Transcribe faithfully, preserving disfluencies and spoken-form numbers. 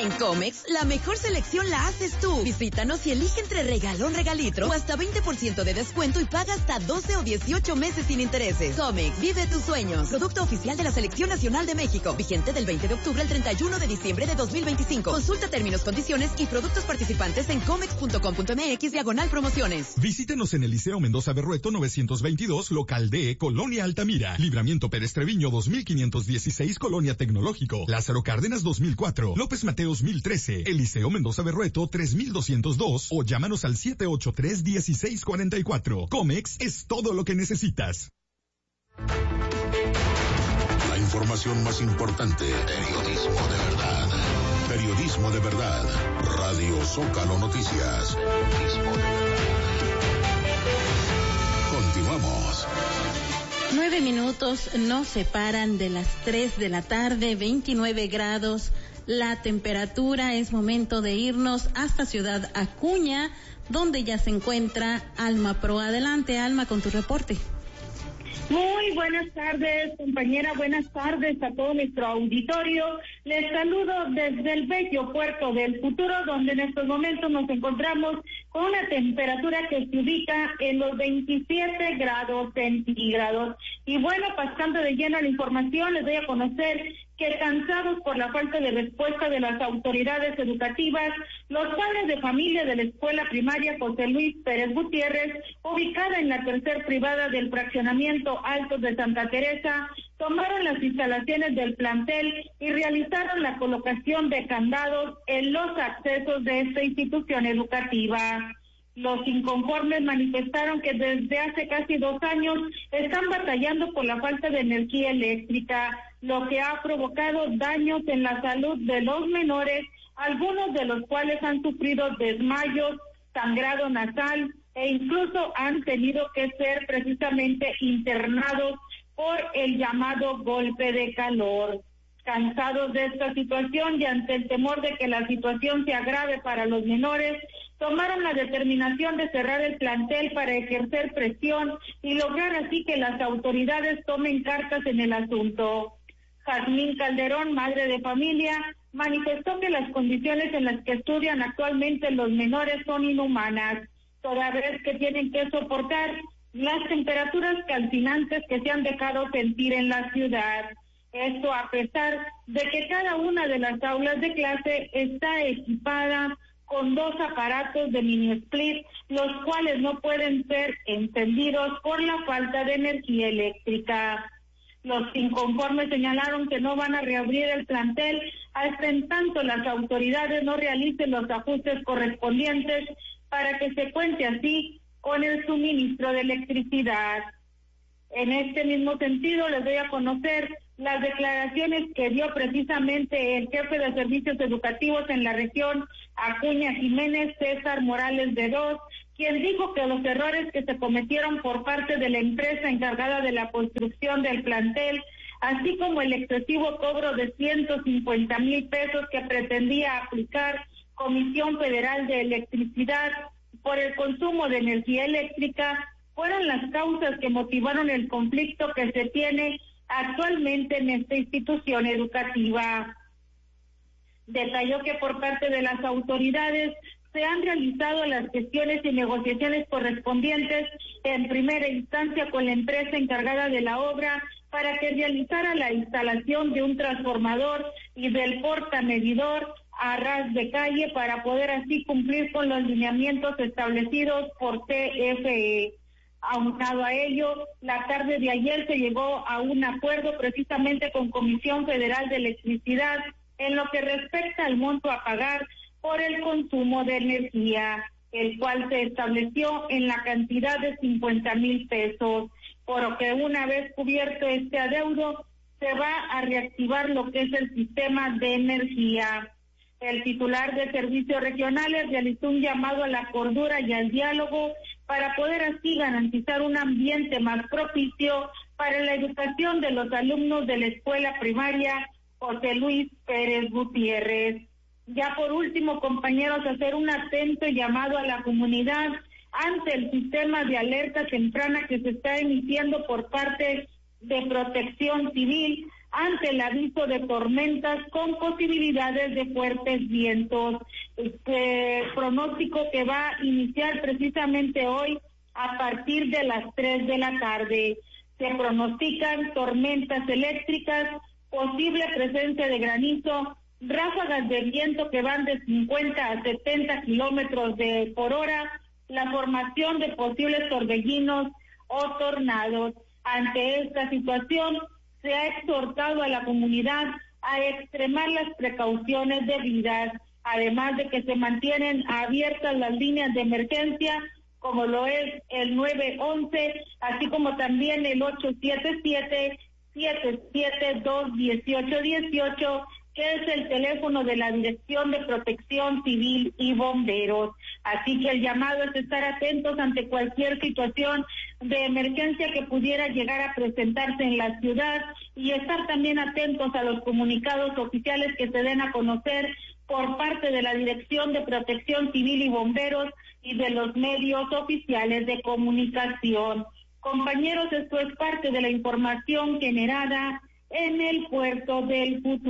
En Comex, la mejor selección la haces tú. Visítanos y elige entre regalón, regalitro o hasta veinte por ciento de descuento y paga hasta doce o dieciocho meses sin intereses. Comex, vive tus sueños. Producto oficial de la Selección Nacional de México. Vigente del veinte de octubre al treinta y uno de diciembre de dos mil veinticinco. Consulta términos, condiciones y productos participantes en comex punto com punto m x diagonal promociones. Visítenos en el Liceo Mendoza Berrueto novecientos veintidós, local D, Colonia Altamira. Libramiento Pérez Treviño dos mil quinientos dieciséis, Colonia Tecnológico. Lázaro Cárdenas dos mil cuatro. López Mateos mil trece. Eliseo Mendoza Berrueto tres mil doscientos dos o llámanos al siete ocho tres, uno seis cuatro cuatro. Comex es todo lo que necesitas. La información más importante. Periodismo de verdad. Periodismo de verdad. Radio Zócalo Noticias. Periodismo de verdad. Continuamos. Nueve minutos nos separan de las tres de la tarde, veintinueve grados. La temperatura. Es momento de irnos hasta Ciudad Acuña, donde ya se encuentra Alma Pro. Adelante, Alma, con tu reporte. Muy buenas tardes, compañera, buenas tardes a todo nuestro auditorio. Les saludo desde el bello puerto del Futuro, donde en estos momentos nos encontramos con una temperatura que se ubica en los veintisiete grados centígrados. Y bueno, pasando de lleno a la información, les doy a conocer que cansados por la falta de respuesta de las autoridades educativas, los padres de familia de la escuela primaria José Luis Pérez Gutiérrez, ubicada en la tercer privada del fraccionamiento Altos de Santa Teresa, tomaron las instalaciones del plantel y realizaron la colocación de candados en los accesos de esta institución educativa. Los inconformes manifestaron que desde hace casi dos años están batallando por la falta de energía eléctrica, lo que ha provocado daños en la salud de los menores, algunos de los cuales han sufrido desmayos, sangrado nasal e incluso han tenido que ser precisamente internados por el llamado golpe de calor. Cansados de esta situación y ante el temor de que la situación se agrave para los menores, tomaron la determinación de cerrar el plantel para ejercer presión y lograr así que las autoridades tomen cartas en el asunto. Jazmín Calderón, madre de familia, manifestó que las condiciones en las que estudian actualmente los menores son inhumanas, toda vez que tienen que soportar las temperaturas calcinantes que se han dejado sentir en la ciudad. Esto a pesar de que cada una de las aulas de clase está equipada con dos aparatos de mini split, los cuales no pueden ser encendidos por la falta de energía eléctrica. Los inconformes señalaron que no van a reabrir el plantel hasta en tanto las autoridades no realicen los ajustes correspondientes para que se cuente así con el suministro de electricidad. En este mismo sentido, les doy a conocer las declaraciones que dio precisamente el jefe de servicios educativos en la región, Acuña Jiménez, César Morales de Dos, quien dijo que los errores que se cometieron por parte de la empresa encargada de la construcción del plantel, así como el excesivo cobro de ciento cincuenta mil pesos que pretendía aplicar Comisión Federal de Electricidad por el consumo de energía eléctrica, fueron las causas que motivaron el conflicto que se tiene actualmente en esta institución educativa. Detalló que por parte de las autoridades se han realizado las gestiones y negociaciones correspondientes en primera instancia con la empresa encargada de la obra para que realizara la instalación de un transformador y del portamedidor a ras de calle para poder así cumplir con los lineamientos establecidos por C F E. Aunado a ello, la tarde de ayer se llegó a un acuerdo precisamente con Comisión Federal de Electricidad en lo que respecta al monto a pagar por el consumo de energía, el cual se estableció en la cantidad de cincuenta mil pesos, por lo que una vez cubierto este adeudo, se va a reactivar lo que es el sistema de energía. El titular de Servicios Regionales realizó un llamado a la cordura y al diálogo para poder así garantizar un ambiente más propicio para la educación de los alumnos de la escuela primaria José Luis Pérez Gutiérrez. Ya por último, compañeros, hacer un atento llamado a la comunidad ante el sistema de alerta temprana que se está emitiendo por parte de Protección Civil, ante el aviso de tormentas con posibilidades de fuertes vientos. Este pronóstico que va a iniciar precisamente hoy a partir de las tres de la tarde. Se pronostican tormentas eléctricas, posible presencia de granizo, ráfagas de viento que van de cincuenta a setenta kilómetros de por hora, la formación de posibles torbellinos o tornados. Ante esta situación, se ha exhortado a la comunidad a extremar las precauciones debidas, además de que se mantienen abiertas las líneas de emergencia, como lo es el nueve once, así como también el ocho siete siete, siete siete dos, uno ocho uno ocho, que es el teléfono de la Dirección de Protección Civil y Bomberos. Así que el llamado es estar atentos ante cualquier situación de emergencia que pudiera llegar a presentarse en la ciudad y estar también atentos a los comunicados oficiales que se den a conocer por parte de la Dirección de Protección Civil y Bomberos y de los medios oficiales de comunicación. Compañeros, esto es parte de la información generada en el Puerto del Futuro.